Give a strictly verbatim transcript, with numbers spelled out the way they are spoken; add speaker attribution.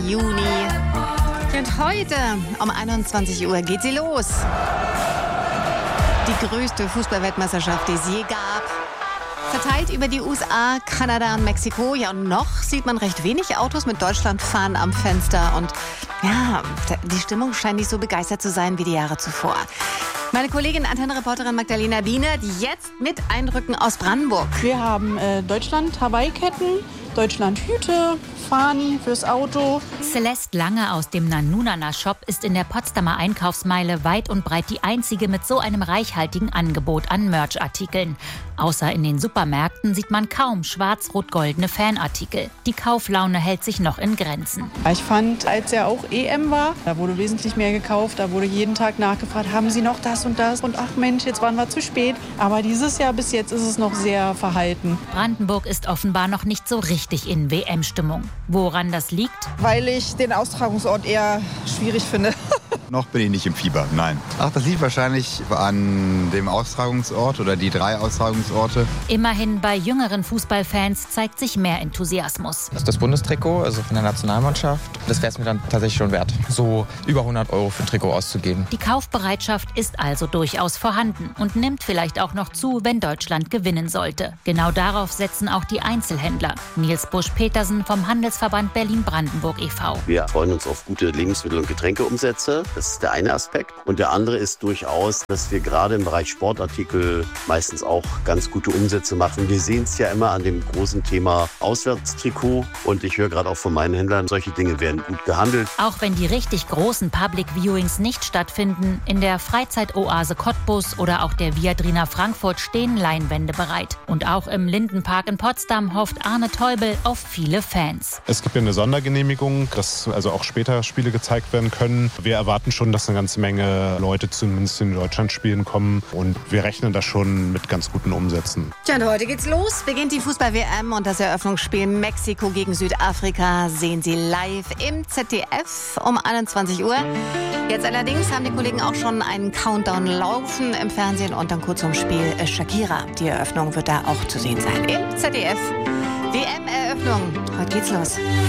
Speaker 1: Juni. Und heute um einundzwanzig Uhr geht sie los. Die größte Fußballweltmeisterschaft, die es je gab. Verteilt über die U S A, Kanada und Mexiko. Ja, und noch sieht man recht wenig Autos mit Deutschlandfahnen am Fenster. Und ja, die Stimmung scheint nicht so begeistert zu sein wie die Jahre zuvor. Meine Kollegin, Antenne-Reporterin Magdalena Biener, die jetzt mit Eindrücken aus Brandenburg.
Speaker 2: Wir haben äh, Deutschland-Hawaii-Ketten, Deutschland-Hüte, Fahnen fürs Auto.
Speaker 3: Celeste Lange aus dem Nanunana-Shop ist in der Potsdamer Einkaufsmeile weit und breit die einzige mit so einem reichhaltigen Angebot an Merch-Artikeln. Außer in den Supermärkten sieht man kaum schwarz-rot-goldene Fanartikel. Die Kauflaune hält sich noch in Grenzen.
Speaker 2: Ich fand, als ja auch E M war, da wurde wesentlich mehr gekauft. Da wurde jeden Tag nachgefragt, haben Sie noch das und das? Und ach Mensch, jetzt waren wir zu spät. Aber dieses Jahr bis jetzt ist es noch sehr verhalten.
Speaker 3: Brandenburg ist offenbar noch nicht so richtig in W M-Stimmung. Woran das liegt?
Speaker 4: Weil ich den Austragungsort eher schwierig finde.
Speaker 5: Noch bin ich nicht im Fieber, nein. Ach, das liegt wahrscheinlich an dem Austragungsort oder die drei Austragungsorte.
Speaker 3: Immerhin bei jüngeren Fußballfans zeigt sich mehr Enthusiasmus.
Speaker 6: Das ist das Bundestrikot, also von der Nationalmannschaft. Das wäre es mir dann tatsächlich schon wert, so über hundert Euro für ein Trikot auszugeben.
Speaker 3: Die Kaufbereitschaft ist also durchaus vorhanden und nimmt vielleicht auch noch zu, wenn Deutschland gewinnen sollte. Genau darauf setzen auch die Einzelhändler. Nils Busch-Petersen vom Handelsverband Berlin-Brandenburg e V
Speaker 7: Wir freuen uns auf gute Lebensmittel- und Getränkeumsätze. Das ist der eine Aspekt. Und der andere ist durchaus, dass wir gerade im Bereich Sportartikel meistens auch ganz gute Umsätze machen. Wir sehen es ja immer an dem großen Thema Auswärtstrikot. Und ich höre gerade auch von meinen Händlern, solche Dinge werden gut gehandelt.
Speaker 3: Auch wenn die richtig großen Public Viewings nicht stattfinden, in der Freizeitoase Cottbus oder auch der Viadrina Frankfurt stehen Leinwände bereit. Und auch im Lindenpark in Potsdam hofft Arne Teubel auf viele Fans.
Speaker 8: Es gibt ja eine Sondergenehmigung, dass also auch später Spiele gezeigt werden können. Wir erwarten schon, dass eine ganze Menge Leute zumindest in Deutschlandspielen kommen und wir rechnen da schon mit ganz guten Umsätzen.
Speaker 1: Tja, und heute geht's los. Beginnt die Fußball-W M und das Eröffnungsspiel Mexiko gegen Südafrika sehen Sie live im Z D F um einundzwanzig Uhr. Jetzt allerdings haben die Kollegen auch schon einen Countdown laufen im Fernsehen und dann kurz zum Spiel Shakira. Die Eröffnung wird da auch zu sehen sein im Z D F. W M-Eröffnung. Heute geht's los.